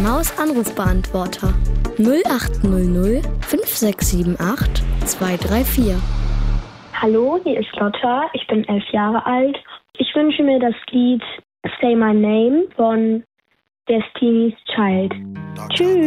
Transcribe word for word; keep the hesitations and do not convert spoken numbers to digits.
Maus Anrufbeantworter null acht null null fünf sechs sieben acht zwei drei vier. Hallo, hier ist Lotta, ich bin elf Jahre alt. Ich wünsche mir das Lied Say My Name von Destiny's Child. Tschüss!